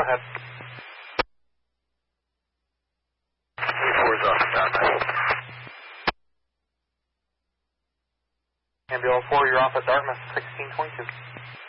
ahead. 84's off the Dartmouth. Ambulance 4, you're off at Dartmouth, 1622.